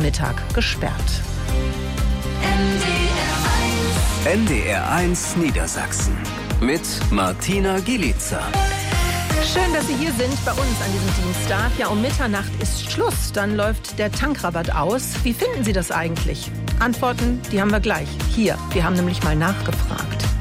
Mittag gesperrt. NDR1 Niedersachsen mit Martina Gielica. Schön, dass Sie hier sind bei uns an diesem Dienstag. Ja, um Mitternacht ist Schluss. Dann läuft der Tankrabatt aus. Wie finden Sie das eigentlich? Antworten, die haben wir gleich. Hier, wir haben nämlich mal nachgefragt.